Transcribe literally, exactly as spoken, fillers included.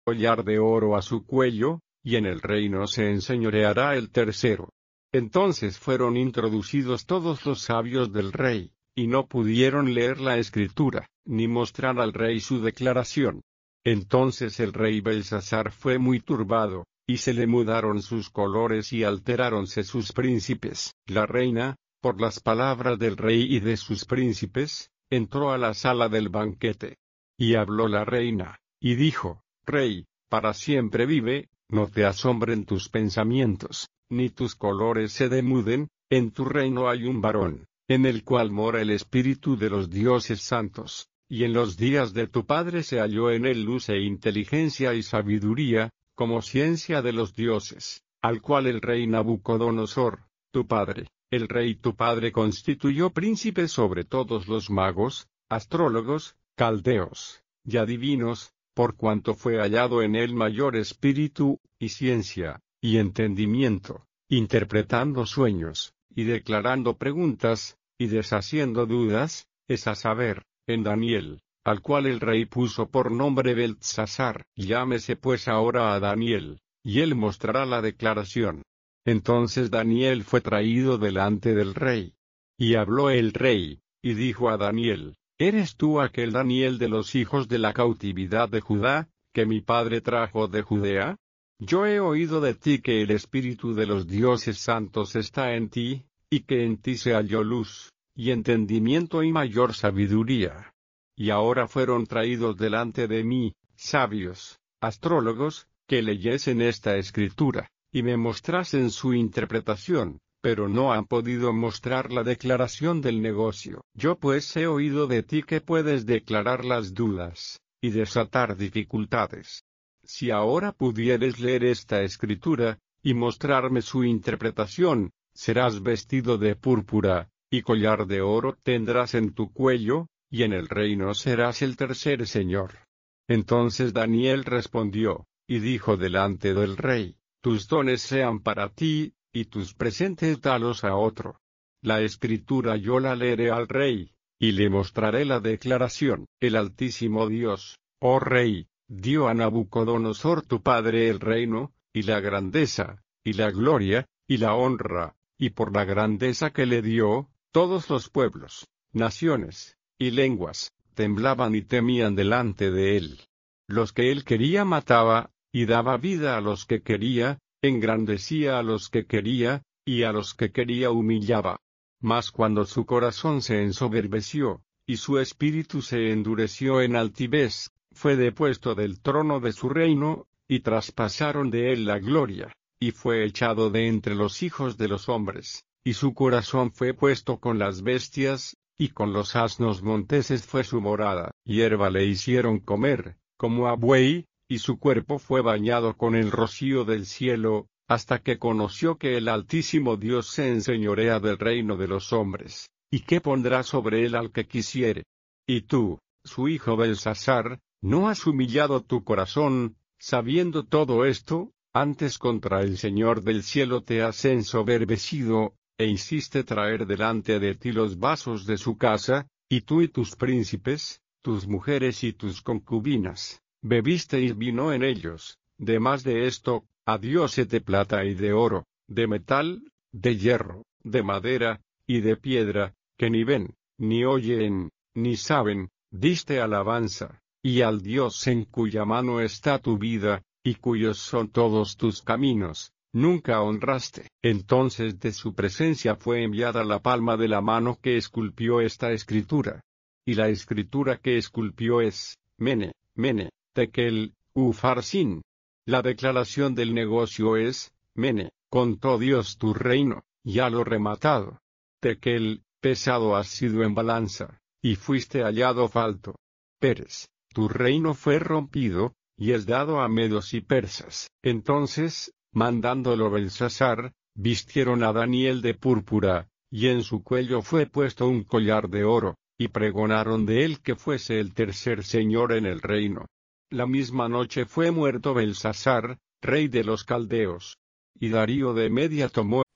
collar de oro a su cuello, y en el reino se enseñoreará el tercero. Entonces fueron introducidos todos los sabios del rey, y no pudieron leer la escritura, ni mostrar al rey su declaración. Entonces el rey Belsasar fue muy turbado, y se le mudaron sus colores y alteráronse sus príncipes. La reina, por las palabras del rey y de sus príncipes, entró a la sala del banquete. Y habló la reina, y dijo: Rey, para siempre vive, no te asombren tus pensamientos, ni tus colores se demuden. En tu reino hay un varón, en el cual mora el espíritu de los dioses santos, y en los días de tu padre se halló en él luz e inteligencia y sabiduría, como ciencia de los dioses, al cual el rey Nabucodonosor, tu padre, el rey tu padre constituyó príncipe sobre todos los magos, astrólogos, caldeos, y adivinos, por cuanto fue hallado en él mayor espíritu, y ciencia, y entendimiento, interpretando sueños, y declarando preguntas, y deshaciendo dudas, es a saber, en Daniel, al cual el rey puso por nombre Beltsasar. Llámese pues ahora a Daniel, y él mostrará la declaración. Entonces Daniel fue traído delante del rey. Y habló el rey, y dijo a Daniel: ¿Eres tú aquel Daniel de los hijos de la cautividad de Judá, que mi padre trajo de Judea? Yo he oído de ti que el espíritu de los dioses santos está en ti, y que en ti se halló luz, y entendimiento y mayor sabiduría. Y ahora fueron traídos delante de mí, sabios, astrólogos, que leyesen esta escritura, y me mostrasen su interpretación, pero no han podido mostrar la declaración del negocio. Yo pues he oído de ti que puedes declarar las dudas, y desatar dificultades. Si ahora pudieres leer esta escritura, y mostrarme su interpretación, serás vestido de púrpura, y collar de oro tendrás en tu cuello, y en el reino serás el tercer señor. Entonces Daniel respondió, y dijo delante del rey: Tus dones sean para ti, y tus presentes dalos a otro. La escritura yo la leeré al rey, y le mostraré la declaración. El Altísimo Dios, oh rey, dio a Nabucodonosor tu padre el reino, y la grandeza, y la gloria, y la honra, y por la grandeza que le dio, todos los pueblos, naciones, y lenguas, temblaban y temían delante de él. Los que él quería mataba, y daba vida a los que quería, engrandecía a los que quería, y a los que quería humillaba. Mas cuando su corazón se ensoberbeció, y su espíritu se endureció en altivez, fue depuesto del trono de su reino, y traspasaron de él la gloria, y fue echado de entre los hijos de los hombres, y su corazón fue puesto con las bestias, y con los asnos monteses fue su morada. Hierba le hicieron comer, como a buey, y su cuerpo fue bañado con el rocío del cielo, hasta que conoció que el Altísimo Dios se enseñorea del reino de los hombres, y que pondrá sobre él al que quisiere. Y tú, su hijo Belsasar, ¿no has humillado tu corazón, sabiendo todo esto? Antes contra el Señor del cielo te has ensoberbecido, e hiciste traer delante de ti los vasos de su casa, y tú y tus príncipes, tus mujeres y tus concubinas, bebisteis vino en ellos. Demás de esto, a dioses de plata y de oro, de metal, de hierro, de madera, y de piedra, que ni ven, ni oyen, ni saben, diste alabanza, y al Dios en cuya mano está tu vida, y cuyos son todos tus caminos, nunca honraste. Entonces de su presencia fue enviada la palma de la mano que esculpió esta escritura. Y la escritura que esculpió es, Mene, Mene, Tekel, Ufarsin. La declaración del negocio es, Mene, contó Dios tu reino, ya lo rematado. Tekel, pesado has sido en balanza, y fuiste hallado falto. Peres, tu reino fue rompido, y es dado a medos y persas. Entonces, mandándolo Belsasar, vistieron a Daniel de púrpura, y en su cuello fue puesto un collar de oro, y pregonaron de él que fuese el tercer señor en el reino. La misma noche fue muerto Belsasar, rey de los caldeos. Y Darío de Media tomó